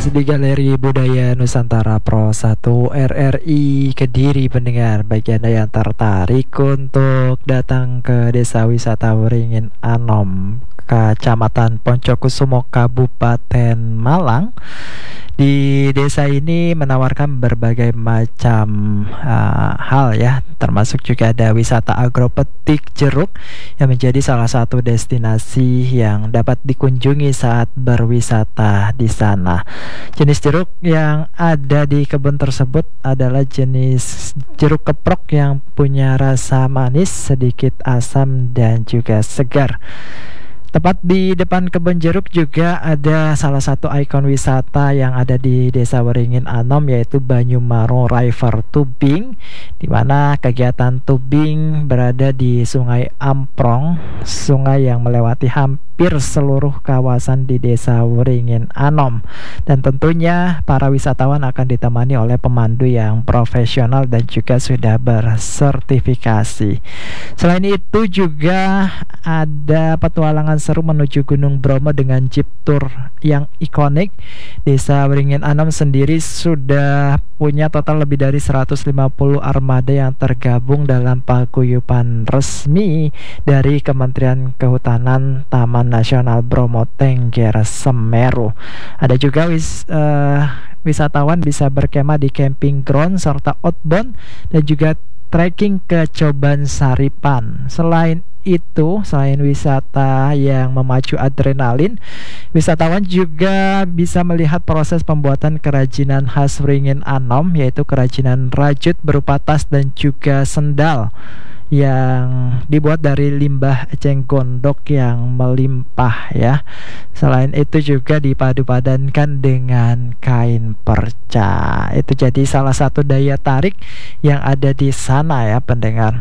masih di Galeri Budaya Nusantara Pro 1 RRI Kediri pendengar. Bagi Anda yang tertarik untuk datang ke Desa Wisata Waringin Anom, Kecamatan Poncokusumo, Kabupaten Malang, di desa ini menawarkan berbagai macam hal ya, termasuk juga ada wisata agropetik jeruk yang menjadi salah satu destinasi yang dapat dikunjungi saat berwisata di sana. Jenis jeruk yang ada di kebun tersebut adalah jenis jeruk keprok yang punya rasa manis, sedikit asam dan juga segar. Tepat di depan kebun jeruk juga ada salah satu ikon wisata yang ada di Desa Waringin Anom, yaitu Banyumaro River Tubing, di mana kegiatan tubing berada di Sungai Amprong, sungai yang melewati hampir seluruh kawasan di Desa Waringin Anom. Dan tentunya para wisatawan akan ditemani oleh pemandu yang profesional dan juga sudah bersertifikasi. Selain itu juga ada petualangan seru menuju Gunung Bromo dengan jeep tour yang ikonik. Desa Waringin Anom sendiri sudah punya total lebih dari 150 armada yang tergabung dalam paguyuban resmi dari Kementerian Kehutanan Taman Nasional Bromo Tengger Semeru. Ada juga wisatawan bisa berkemah di camping ground serta outbound dan juga trekking ke Coban Saripan. Selain wisata yang memacu adrenalin, wisatawan juga bisa melihat proses pembuatan kerajinan khas Waringin Anom, yaitu kerajinan rajut berupa tas dan juga sendal yang dibuat dari limbah eceng gondok yang melimpah ya. Selain itu juga dipadu-padankan dengan kain perca. Itu jadi salah satu daya tarik yang ada di sana ya pendengar.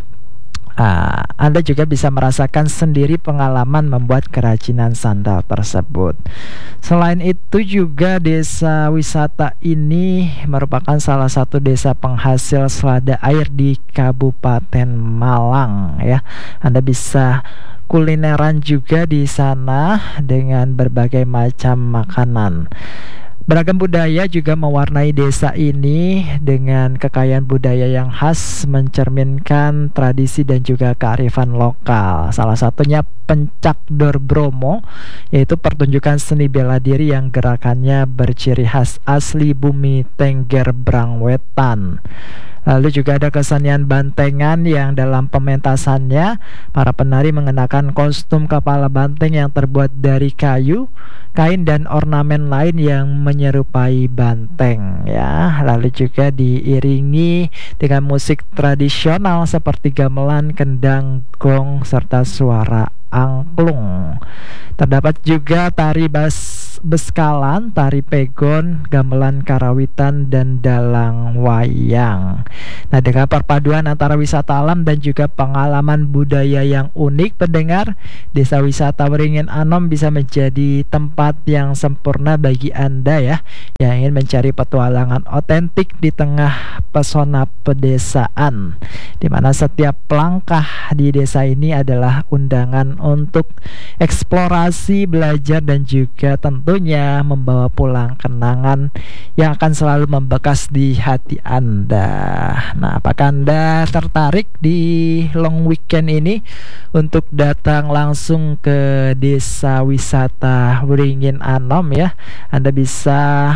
Anda juga bisa merasakan sendiri pengalaman membuat kerajinan sandal tersebut. Selain itu juga desa wisata ini merupakan salah satu desa penghasil selada air di Kabupaten Malang ya. Anda bisa kulineran juga di sana dengan berbagai macam makanan. Beragam budaya juga mewarnai desa ini dengan kekayaan budaya yang khas, mencerminkan tradisi dan juga kearifan lokal. Salah satunya Pencak Dor Bromo, yaitu pertunjukan seni bela diri yang gerakannya berciri khas asli bumi Tengger Brangwetan. Lalu juga ada kesenian bantengan yang dalam pementasannya para penari mengenakan kostum kepala banteng yang terbuat dari kayu, kain dan ornamen lain yang menyerupai banteng ya. Lalu juga diiringi dengan musik tradisional seperti gamelan, kendang, gong serta suara angklung. Terdapat juga tari beskalan, tari pegon, gamelan karawitan dan dalang wayang. Nah, dengan perpaduan antara wisata alam dan juga pengalaman budaya yang unik pendengar, Desa Wisata Waringin Anom bisa menjadi tempat yang sempurna bagi Anda ya yang ingin mencari petualangan otentik di tengah pesona pedesaan, di mana setiap langkah di desa ini adalah undangan untuk eksplorasi, belajar dan juga tentunya membawa pulang kenangan yang akan selalu membekas di hati Anda. Nah, apakah Anda tertarik di long weekend ini untuk datang langsung ke Desa Wisata Waringin Anom ya? Anda bisa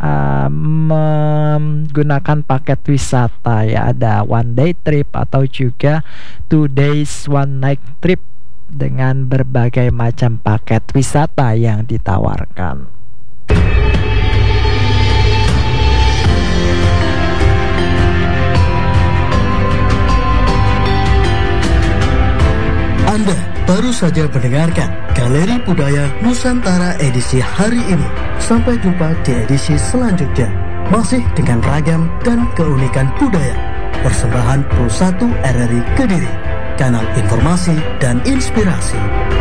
menggunakan paket wisata ya, ada one day trip atau juga 2 days 1 night trip dengan berbagai macam paket wisata yang ditawarkan. Anda baru saja mendengarkan Galeri Budaya Nusantara edisi hari ini. Sampai jumpa di edisi selanjutnya, masih dengan ragam dan keunikan budaya. Persembahan Pro 1 RRI Kediri, kanal informasi dan inspirasi.